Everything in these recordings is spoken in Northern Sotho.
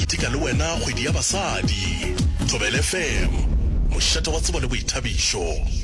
Ketika le wena kgwedi ya basadi. Thobela FM, mošate wa tsebo le boithabišo.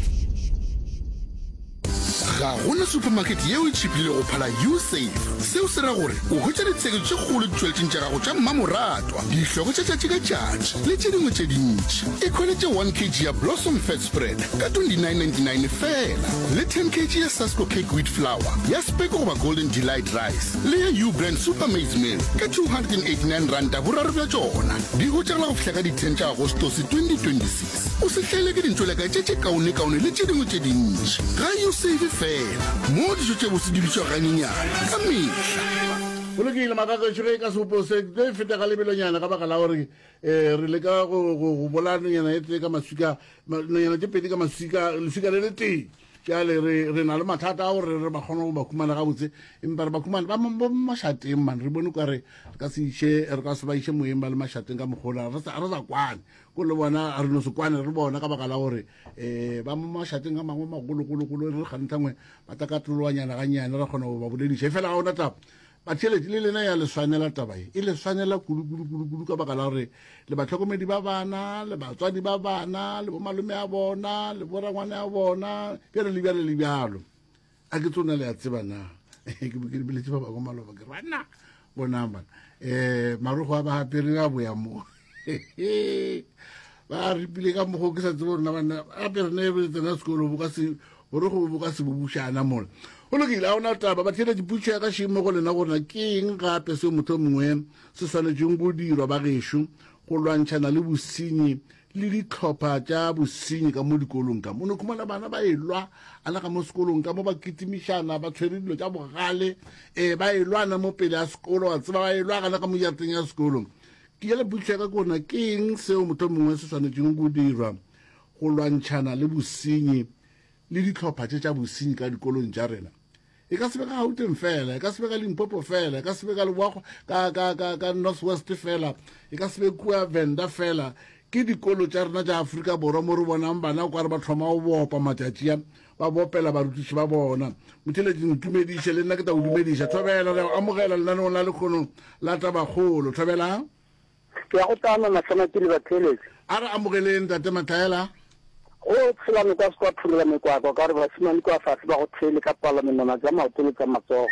Ga gona supermarket yeo e tšhipile go phala U-Save. Seo se ra gore o hwetša ditseko tše kgolo ditšweletšeng tša gago tša mmamoratwa, dihloko tša tšatši ka tšatši le tše dingwe tše dintši. E khweletše 1 kg ya Blossom Fat Spread ka $29.99 fela, le 10 kg ya Sasko Cake Wheat Flour ya Speko goba Golden Delight Rice, le ya U-Brand Super Maize Meal ka R289 boraro bja tšona. Di hwetšagela go fihla ka di-10 tša Agostosi 2026. O se hlele ke dintšweleka tše kaone le tše dingwe tše dintši. Ga U-Save fela mo dijo tše bose di bitšwa ganyenyana ka mehla. Bolokile makaketšo ge ka seopo se tse feta ka lebelonyana ka baka la gore re leka go bola nonyana e tee ka maswika, nonyana tše pedi ka maswika, leswika le le tee. Jale re na le mathata a gore re ba kgona go bakhumana ga botse, empa re bakhumana ba mašateng man, re bone ka re ka se ba iše moeng ba le mašateng ka mogola, re sa kwane ko le bona re no se kwane re bona ka baka la gore ba mašateng ka mangwe magologologolo re kganthangwe ba takatolowanyana ganyane re kgona go ba bolediša. E fela ga ona taba batheletši le lena ya leswanela taba e leswanela kudu ka baka la gore le batlhokomedi ba bana, le batswadi ba bana, le bomalome a bona, le borangwane a bona, bjale le bjalo. A ke tsona le a tsebana ke beletše ba bangwe maloba ke rana bonang bana marogo a ba gapere a boya mo ba ripile ka mogo ke sa tsebo rona bana gape rena e tsena sekolo borogo bo ka se bobušana mola. Go lokile a ona taba ba thela diputšo ya ka šimo go lena gorena ke eng gape seo motho mongwe se swanetšeng go dirwa ba gešo go lwantšhana le bosenyi le ditlhopha tša bosenyi ka mo dikolong ka mo. O ne khumana bana ba elwa a la ka mo sekolong ka mo ba kitimišana ba tshwere dilo tša bogale ba elwana mo pele ya sekolo wa tseba ba elwa gana ka mo jarateng ya sekolong. Ke yela putšo ya ka kona ke eng seo motho mongwe se swanetšeng go dirwa go lwantšhana le bosenyi le ditlhopha tša bosenyi ka dikolong tša rena. E ka sebe ka Gauteng fela, e ka sebe ka Limpopo fela, e ka sebe ka Leboago ka North West fela, e ka sebe kua Venda fela. Ke dikolo tša rena tša Afrika Borwa mo re bonang bana kwa re ba thoma go bopa matšatši ba bopela barutiši ba bona. Motheletši ntumediše le nna ke ta go dumediša. Thobela re amogela lenaneo la lekgono la tabakgolo. Thobela ke ya go tana masana ke le batheletši a re amogeleng tate Mathaela. o tshela ka se kwa phula mekwako ka re ba simane kwa fatshe ba go tshele ka palamena tsa maotolo tsa matsogo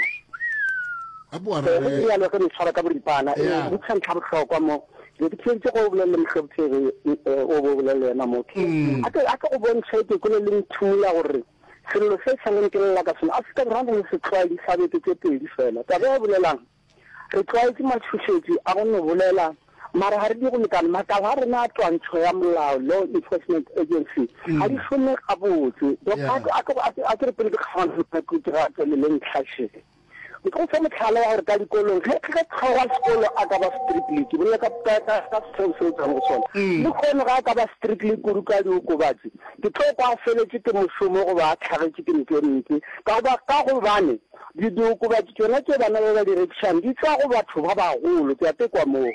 a boa re ya le ke tshwara ka boripana e botšang tla botlhokwa mo le tsentse go bolele mkhebtsere o bo bolele na motho a ke go bontsha ke le nthula gore selo se sangwe ke lela ka sona a se ka randa le se tlwaedi sa beke tse pedi fela ta ba bolelang re tlwaetse matšhošetši a go no bolela mara ha re di go lekana makala ha re na twantsho ya molao law enforcement agency ha di šome ga botse a ke re pele ke kgana go dira le ntlhaše ke go fa motlhala ya gore ka dikolong ge tlhoga sekolo a ka ba strictly ke bolela ka seo se tsang go sona le kgone ga ka ba strictly kudu ka diokobatsi ke tlo kwa feletse ke mošomo go ba tlhagetše ke nkenke ka gobane diokobatsi tsona ke bana ba ba direkšane di tsa go batho ba bagolo ke a tekwa moo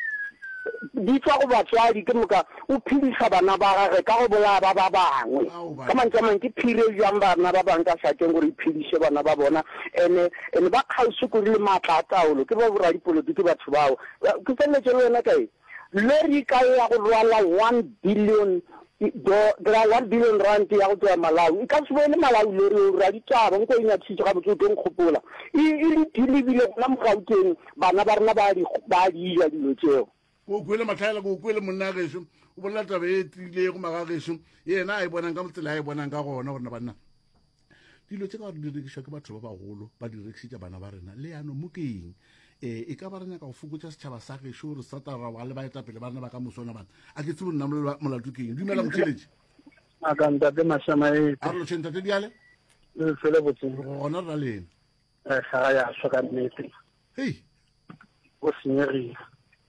di tswa go batswadi ke moka o phedisa bana ba gage ka go bolaya ba bangwe ka mantsamang ke phire jang bana ba bangwe ka sakeng gore iphedise bana ba bona ene ba kgausi ko le maatla a taolo ke ba boradipolotiki batho bao ke feletse le wena kae lori ka ya go rwala 1 billion $1 billion ya go tswa Malawi e ka se bone Malawi lori o ra ditaba go ina tshitse ga botse teng kgopola e le dilebile la mo Gauteng bana ba rena ba di ya dilo tseo go kwele Mathaela go kwele monna gesho o bolela taba e tile go magagesho yena a e bonang ka motsela a e bonang ka gona gore bana dilo tse ka di rekiswa ke batho ba bagolo ba di rekisitša bana ba rena le yano mo keng e ka ba rena ka go fokotša setšhaba sa gesho gore satara wa le ba etapele bana ba ka mosona bana a ke tsebo nna molato keng dumela motheletši a ka ntate masama e a re lotšheng tate diale fele botse gona re na le ena ga ya swa ka nnete hei o senyegile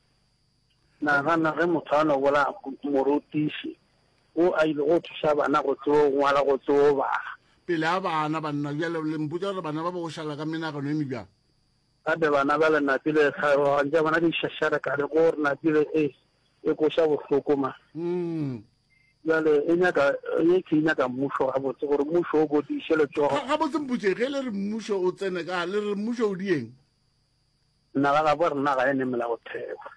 na gana ge motho a no bola morutiši o a ile go thuša bana go tseo ngwala go tseo baga pele a bana banna bjale le mpotsa gore bana ba bo go šala ka menagano e mebjang gape bana ba le napile ja bona di šašara kare go re napile e koša bohloko ma jale e ke nyaka mmušo ga botse gore mmušo o bodiše letsogo ga botse mpotse ge le re mmušo o tsene ka le re mmušo o dieng nna ga bo re nna ga ene melagotheo